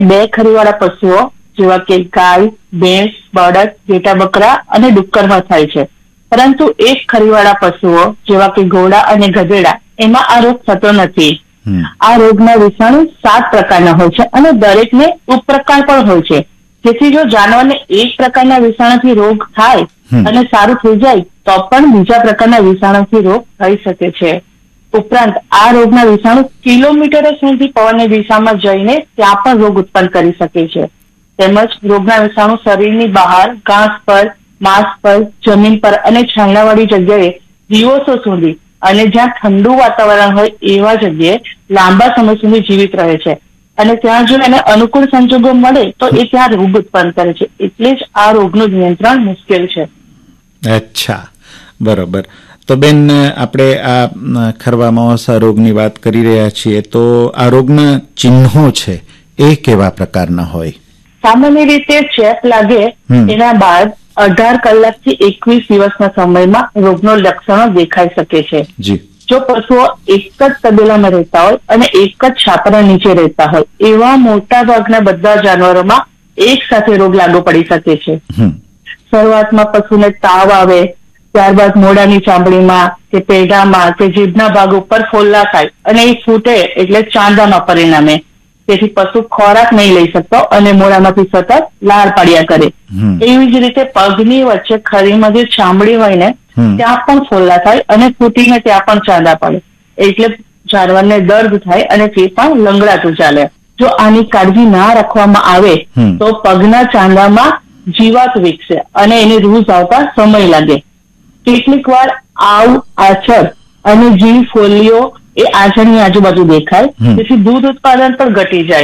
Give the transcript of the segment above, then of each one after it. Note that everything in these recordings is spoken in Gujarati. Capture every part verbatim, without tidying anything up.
બે ખરીવાળા પશુઓ જેવા કે ગાય, ભેંસ, બળદ, ઘેટા બકરા અને ડુક્કરમાં થાય છે. પરંતુ એક ખરીવાળા પશુઓ જેવા કે ઘોડા અને ગધેડા એમાં આ રોગ થતો નથી. આ રોગના વિષાણુ સાત પ્રકારના હોય છે અને દરેકને ઉપપ્રકાર પણ હોય છે. જેથી જો જાનવરને એક પ્રકારના વિષાણુથી રોગ થાય અને સારું થઈ જાય તો પણ બીજા પ્રકારના વિષાણુથી રોગ થઈ શકે છે. ઉપરાંત આ રોગના વિષાણુ કિલોમીટરો સુધી પવનની દિશામાં જઈને ત્યાં પણ રોગ ઉત્પન્ન કરી શકે છે. તેમજ રોગના વિષાણુ શરીરની બહાર, ઘાસ પર, માંસ પર, જમીન પર અને છાંયડાવાળી જગ્યાએ દિવસો સુધી અને જ્યાં ઠંડુ વાતાવરણ હોય એવા જગ્યાએ લાંબા સમય સુધી જીવિત રહે છે. અને ત્યાં જો એને અનુકૂળ સંજોગો મળે તો એ ત્યાં રોગ ઉત્પન્ન કરે છે. એટલે જ આ રોગનું નિયંત્રણ મુશ્કેલ છે. અચ્છા, બરોબર. તો બેન, આપણે આ ખરવા રોગની વાત કરી રહ્યા છીએ, તો આ રોગના ચિહ્નો છે એ કેવા પ્રકારના હોય? સામાન્ય રીતે ચેપ લાગે એના બાદ અઢાર કલાક થી એકવીસ દિવસના સમયમાં રોગનો લક્ષણો દેખાઈ શકે છે. જો પશુઓ એક જ તબેલામાં રહેતા હોય અને એક જ છાપરા નીચે રહેતા હોય એવા મોટા ભાગના બધા જાનવરોમાં એક સાથે રોગ લાગુ પડી શકે છે. શરૂઆતમાં પશુને તાવ આવે, ત્યારબાદ મોઢાની ચામડીમાં કે પેઢામાં કે જીભના ભાગ ઉપર ફોલ્લા થાય અને એ ફૂટે એટલે ચાંદામાં પરિણમે. તેથી પશુ ખોરાક નહીં લઈ શકતો અને મોઢામાંથી સતત લાળ પાડ્યા કરે. એવી જ રીતે પગની વચ્ચે ખરીમાં જે ચામડી હોય ને ત્યાં પણ ફોલ્લા થાય અને ફૂટીને ત્યાં પણ ચાંદા પડે. એટલે જાનવરને દર્દ થાય અને તે પણ લંગડાતું ચાલે. જો આની કાળજી ના રાખવામાં આવે તો પગના ચાંદામાં જીવાત વિકસે અને એની રૂઝ આવતા સમય લાગે. કેટલીક વાર આવ, આછર અને જીવ ફોલ્લીઓ એ આંચળની આજુબાજુ દેખાય, તેથી દૂધ ઉત્પાદન પણ ઘટી જાય.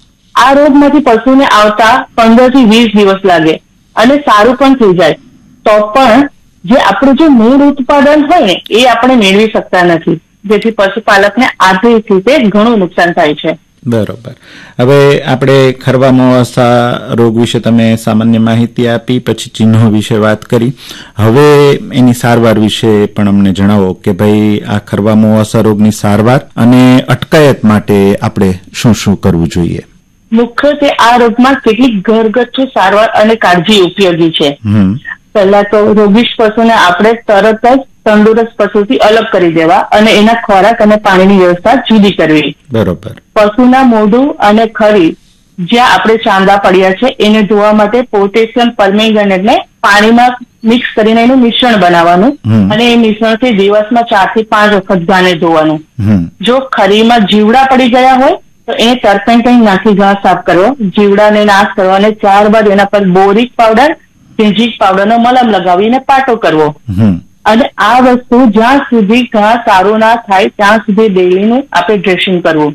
આ રોગમાંથી પશુને આવતા પંદર થી વીસ દિવસ લાગે અને સારું પણ થઈ જાય તો પણ જે આપણું જે મૂળ ઉત્પાદન હોય ને એ આપણે મેળવી શકતા નથી. જેથી પશુપાલકને આર્થિક રીતે ઘણું નુકસાન થાય છે. બરોબર. હવે આપણે ખરવા મોવાસા રોગ વિશે તમે સામાન્ય માહિતી આપી, પછી ચિહ્નો વિશે વાત કરી. હવે એની સારવાર વિશે પણ અમને જણાવો કે ભાઈ આ ખરવા મોવાસા રોગની સારવાર અને અટકાયત માટે આપણે શું શું કરવું જોઈએ? મુખ્યત્વે આ રોગમાં કેટલીક ઘરગથ્થુ સારવાર અને કાળજી ઉપયોગી છે. પહેલા તો રોગીશ પશુને આપણે તરત જ તંદુરસ્ત પશુથી અલગ કરી દેવા અને એના ખોરાક અને પાણીની વ્યવસ્થા જુદી કરવી. બરોબર. પશુના મોઢું અને ખરી જ્યાં આપણે ચાંદા પડ્યા છે એને ધોવા માટે પોટેશિયમ પરમેંગનેટને પાણીમાં મિક્સ કરીને એનું મિશ્રણ બનાવવાનું અને એ મિશ્રણથી દિવસમાં ચાર થી પાંચ વખત ગાને ધોવાનું. જો ખરીમાં જીવડા પડી ગયા હોય તો એને ટર્પેન્ટાઇન નાખી ઘાસ સાફ કરવો, જીવડાને નાશ કરવો અને ત્યારબાદ એના પર બોરિક પાવડર, સિંજીક પાવડરનો મલમ લગાવીને પાટો કરવો. અને આ વસ્તુ જ્યાં સુધી ઘાસ સારું ના થાય ત્યાં સુધી ડેલીનું આપણે ડ્રેસિંગ કરવું.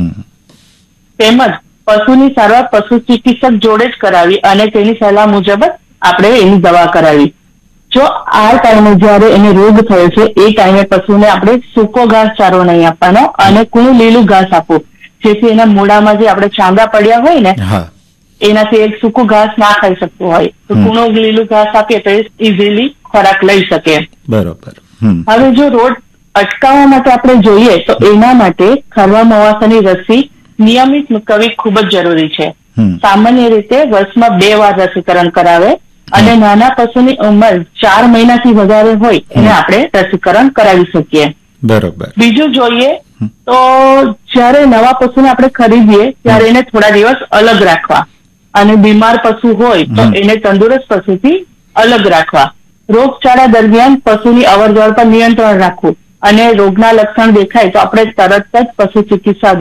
તેમજ પશુની સારવાર પશુ ચિકિત્સક જોડે જ કરાવી અને તેની સલાહ મુજબ જ આપણે એની દવા કરાવી. જો આ ટાઈમે જયારે એને રોગ થયો છે એ ટાઈમે પશુને આપણે સૂકો ઘાસ ચારો નહીં આપવાનો અને કૂણું લીલું ઘાસ આપવું, જેથી એના મૂળામાં જે આપણે ચાંદા પડ્યા હોય ને એનાથી એક સૂકું ઘાસ ના ખાઈ શકતું હોય તો કૂણું લીલું ઘાસ આપીએ તો ઇઝીલી ખોરાક લઈ શકે. બરોબર. હવે જો રોગ અટકાવવા માટે આપણે જોઈએ તો એના માટે ખરવા મોવાસાની રસી નિયમિત મૂકવી ખૂબ જ જરૂરી છે. સામાન્ય રીતે વર્ષમાં બે વાર રસીકરણ કરાવે અને નાના પશુની ઉંમર ચાર મહિનાથી વધારે હોય એને આપણે રસીકરણ કરાવી શકીએ. બરોબર. બીજું જોઈએ તો જયારે નવા પશુને આપણે ખરીદીએ ત્યારે એને થોડા દિવસ અલગ રાખવા અને બીમાર પશુ હોય તો એને તંદુરસ્ત પશુથી અલગ રાખવા. રોગચાળા દરમિયાન પશુની અવર જવર પર નિયંત્રણ રાખવું અને રોગના લક્ષણ દેખાય તો આપણે તરત જ પશુ ચિકિત્સા